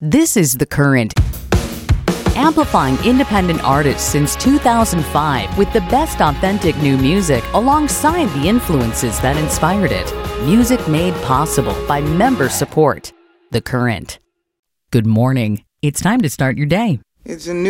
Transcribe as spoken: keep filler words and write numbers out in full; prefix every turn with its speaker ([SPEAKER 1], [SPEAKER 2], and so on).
[SPEAKER 1] This is The Current, amplifying independent artists since two thousand five with the best authentic new music alongside the influences that inspired it. Music made possible by member support. The Current. Good morning. It's time to start your day.
[SPEAKER 2] It's a new